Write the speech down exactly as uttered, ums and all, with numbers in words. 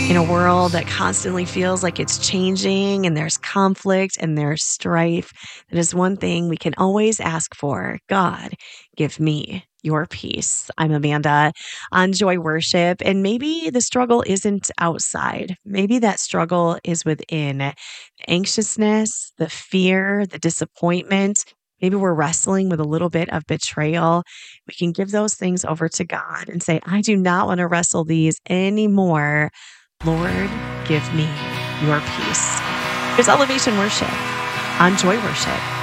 In a world that constantly feels like it's changing and there's conflict and there's strife, that is one thing we can always ask for. God, give me your peace. I'm Amanda on Joy Worship, and maybe the struggle isn't outside. Maybe that struggle is within the anxiousness, the fear, the disappointment. Maybe we're wrestling with a little bit of betrayal. We can give those things over to God and say, I do not want to wrestle these anymore. Lord, give me your peace. Here's Elevation Worship on Joy Worship.